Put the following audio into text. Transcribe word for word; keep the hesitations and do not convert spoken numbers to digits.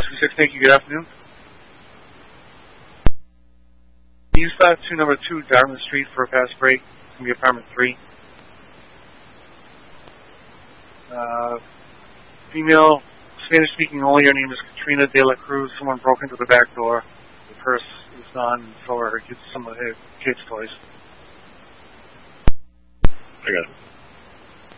Rescue six, thank you. Good afternoon. Use five two number two, Dartmouth Street for a fast break. It's going to be apartment three. Uh, female, Spanish speaking only. Her name is Katrina De La Cruz. Someone broke into the back door. The purse is gone, and so are her kids, some of her kids' toys. I got it.